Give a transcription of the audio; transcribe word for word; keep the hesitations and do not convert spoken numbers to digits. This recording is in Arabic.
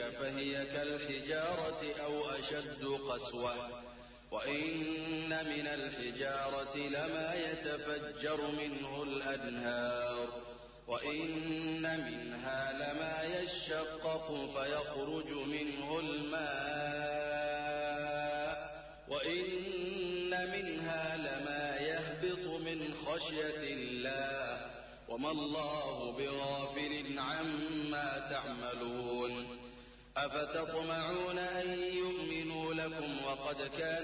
فهي كالحجارة أو أشد قسوة وإن من الحجارة لما يتفجر منه الأنهار وإن منها لما يشقق فيخرج منه الماء وإن منها لما يهبط من خشية الله وما الله بغافل عما تعملون أفتطمعون أن يؤمنوا لكم وقد كان